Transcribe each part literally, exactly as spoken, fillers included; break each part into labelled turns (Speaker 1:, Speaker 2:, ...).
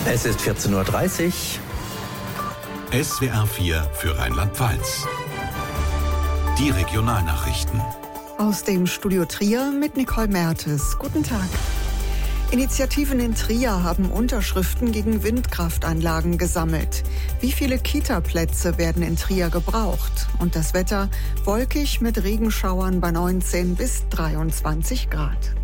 Speaker 1: Es ist vierzehn Uhr dreißig.
Speaker 2: S W R vier für Rheinland-Pfalz. Die Regionalnachrichten.
Speaker 3: Aus dem Studio Trier mit Nicole Mertes. Guten Tag. Initiativen in Trier haben Unterschriften gegen Windkraftanlagen gesammelt. Wie viele Kita-Plätze werden in Trier gebraucht? Und das Wetter wolkig mit Regenschauern bei neunzehn bis dreiundzwanzig Grad.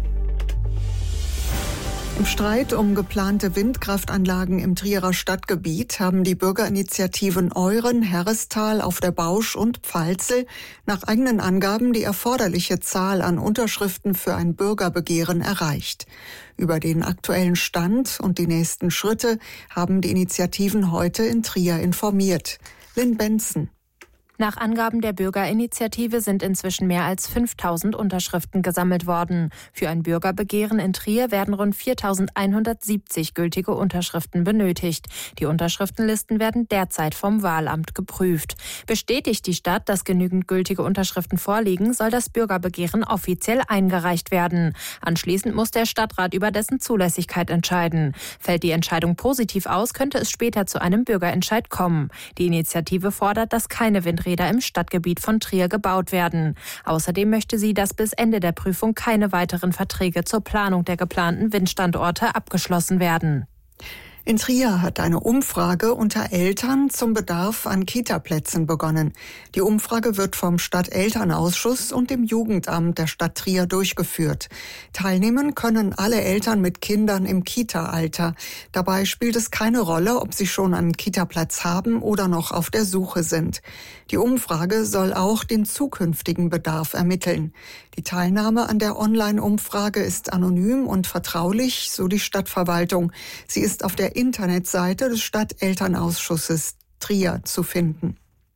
Speaker 3: Im Streit um geplante Windkraftanlagen im Trierer Stadtgebiet haben die Bürgerinitiativen Euren, Herrestal auf der Bausch und Pfalzel nach eigenen Angaben die erforderliche Zahl an Unterschriften für ein Bürgerbegehren erreicht. Über den aktuellen Stand und die nächsten Schritte haben die Initiativen heute in Trier informiert. Lynn Benson.
Speaker 4: Nach Angaben der Bürgerinitiative sind inzwischen mehr als fünftausend Unterschriften gesammelt worden. Für ein Bürgerbegehren in Trier werden rund viertausendeinhundertsiebzig gültige Unterschriften benötigt. Die Unterschriftenlisten werden derzeit vom Wahlamt geprüft. Bestätigt die Stadt, dass genügend gültige Unterschriften vorliegen, soll das Bürgerbegehren offiziell eingereicht werden. Anschließend muss der Stadtrat über dessen Zulässigkeit entscheiden. Fällt die Entscheidung positiv aus, könnte es später zu einem Bürgerentscheid kommen. Die Initiative fordert, dass keine Windräder im Stadtgebiet von Trier gebaut werden. Außerdem möchte sie, dass bis Ende der Prüfung keine weiteren Verträge zur Planung der geplanten Windstandorte abgeschlossen werden.
Speaker 3: In Trier hat eine Umfrage unter Eltern zum Bedarf an Kita-Plätzen begonnen. Die Umfrage wird vom Stadtelternausschuss und dem Jugendamt der Stadt Trier durchgeführt. Teilnehmen können alle Eltern mit Kindern im Kita-Alter. Dabei spielt es keine Rolle, ob sie schon einen Kita-Platz haben oder noch auf der Suche sind. Die Umfrage soll auch den zukünftigen Bedarf ermitteln. Die Teilnahme an der Online-Umfrage ist anonym und vertraulich, so die Stadtverwaltung. Sie ist auf der Internetseite des Stadtelternausschusses Trier zu finden.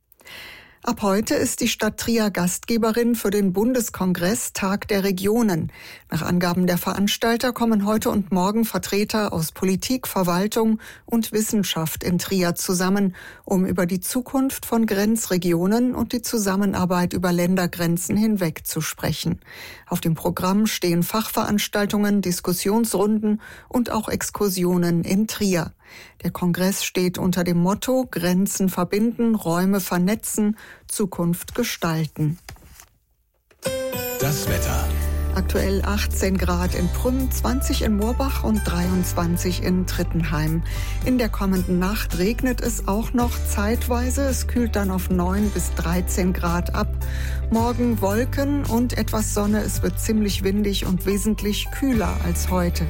Speaker 3: Ab heute ist die Stadt Trier Gastgeberin für den Bundeskongress Tag der Regionen. Nach Angaben der Veranstalter kommen heute und morgen Vertreter aus Politik, Verwaltung und Wissenschaft in Trier zusammen, um über die Zukunft von Grenzregionen und die Zusammenarbeit über Ländergrenzen hinweg zu sprechen. Auf dem Programm stehen Fachveranstaltungen, Diskussionsrunden und auch Exkursionen in Trier. Der Kongress steht unter dem Motto Grenzen verbinden, Räume vernetzen, Zukunft gestalten.
Speaker 2: Das Wetter.
Speaker 3: Aktuell achtzehn Grad in Prüm, zwanzig in Moorbach und dreiundzwanzig in Trittenheim. In der kommenden Nacht regnet es auch noch zeitweise. Es kühlt dann auf neun bis dreizehn Grad ab. Morgen Wolken und etwas Sonne. Es wird ziemlich windig und wesentlich kühler als heute.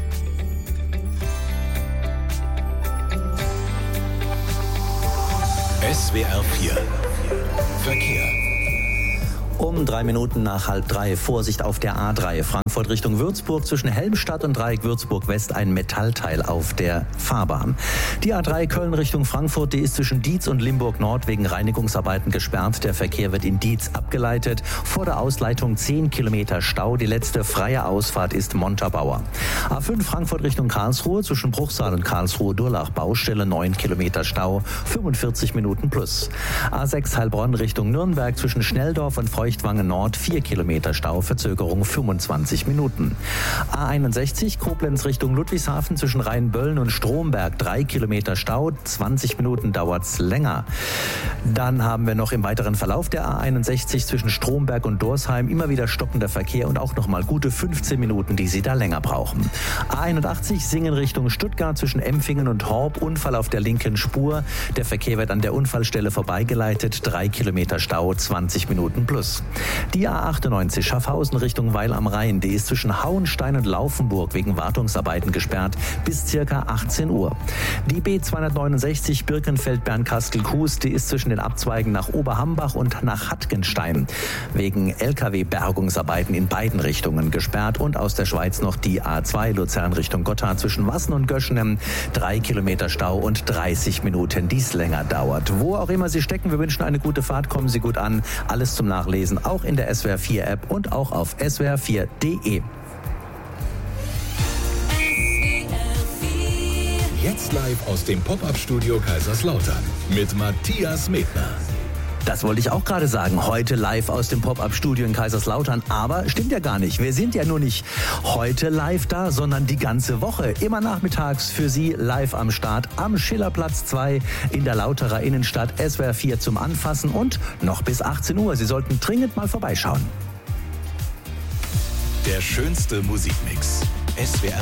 Speaker 2: S W R vier Verkehr.
Speaker 1: Um drei Minuten nach halb drei. Vorsicht auf der A drei. Frankfurt Richtung Würzburg. Zwischen Helmstadt und Dreieck Würzburg West ein Metallteil auf der Fahrbahn. Die A drei Köln Richtung Frankfurt, die ist zwischen Dietz und Limburg Nord wegen Reinigungsarbeiten gesperrt. Der Verkehr wird in Dietz abgeleitet. Vor der Ausleitung zehn Kilometer Stau. Die letzte freie Ausfahrt ist Montabaur. A fünf Frankfurt Richtung Karlsruhe. Zwischen Bruchsal und Karlsruhe-Durlach Baustelle neun Kilometer Stau. fünfundvierzig Minuten plus. A sechs Heilbronn Richtung Nürnberg. Zwischen Schnelldorf und Feuchtwangen Nord vier Kilometer Stau, Verzögerung fünfundzwanzig Minuten. A einundsechzig Koblenz Richtung Ludwigshafen zwischen Rheinböllen und Stromberg drei Kilometer Stau, zwanzig Minuten dauert's länger. Dann haben wir noch im weiteren Verlauf der A einundsechzig zwischen Stromberg und Dorsheim immer wieder stockender Verkehr und auch noch mal gute fünfzehn Minuten, die Sie da länger brauchen. A einundachtzig Singen Richtung Stuttgart zwischen Empfingen und Horb, Unfall auf der linken Spur. Der Verkehr wird an der Unfallstelle vorbeigeleitet, drei Kilometer Stau, zwanzig Minuten plus. Die A achtundneunzig Schaffhausen Richtung Weil am Rhein, die ist zwischen Hauenstein und Laufenburg wegen Wartungsarbeiten gesperrt bis circa achtzehn Uhr. Die B zweihundertneunundsechzig Birkenfeld-Bernkastel-Kues, die ist zwischen den Abzweigen nach Oberhambach und nach Hattgenstein wegen L K W-Bergungsarbeiten in beiden Richtungen gesperrt. Und aus der Schweiz noch die A zwei Luzern Richtung Gotthard zwischen Wassen und Göschenem, drei Kilometer Stau und dreißig Minuten, die es länger dauert. Wo auch immer Sie stecken, wir wünschen eine gute Fahrt, kommen Sie gut an. Alles zum Nachlesen, auch in der S W R vier App und auch auf S W R vier Punkt de.
Speaker 2: Jetzt live aus dem Pop-Up-Studio Kaiserslautern mit Matthias Medner.
Speaker 1: Das wollte ich auch gerade sagen. Heute live aus dem Pop-Up-Studio in Kaiserslautern. Aber stimmt ja gar nicht. Wir sind ja nur nicht heute live da, sondern die ganze Woche. Immer nachmittags für Sie live am Start am Schillerplatz zwei in der Lauterer Innenstadt. S W R vier zum Anfassen und noch bis achtzehn Uhr. Sie sollten dringend mal vorbeischauen.
Speaker 2: Der schönste Musikmix. S W R